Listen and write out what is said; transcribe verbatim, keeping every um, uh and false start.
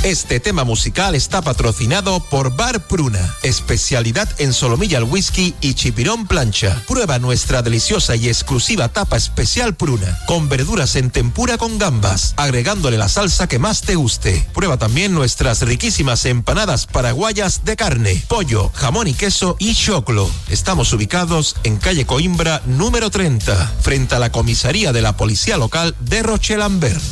Este tema musical está patrocinado por Bar Pruna, especialidad en solomillo al whisky y chipirón plancha. Prueba nuestra deliciosa y exclusiva tapa especial Pruna, con verduras en tempura con gambas, agregándole la salsa que más te guste. Prueba también nuestras riquísimas empanadas paraguayas de carne, pollo, jamón y queso y choclo. Estamos ubicados en calle Coimbra número treinta, frente a la comisaría de la Policía Local de Rochelambert.